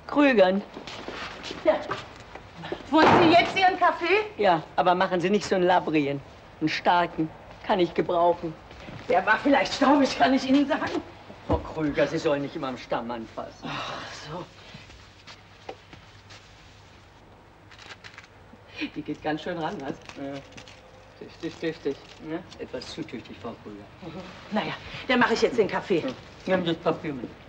Krügern. Ja. Wollen Sie jetzt Ihren Kaffee? Ja, aber machen Sie nicht so einen Labrien. Einen starken. Kann ich gebrauchen. Der war vielleicht staubig, kann ich Ihnen sagen. Frau Krüger, Sie sollen nicht immer am Stamm anfassen. Ach so. Die geht ganz schön ran, was? Ja. Tüchtig, tüchtig. Ja? Etwas zu tüchtig, Frau Krüger. Naja, dann mache ich jetzt den Kaffee. Nehmen Sie das Parfüm mit.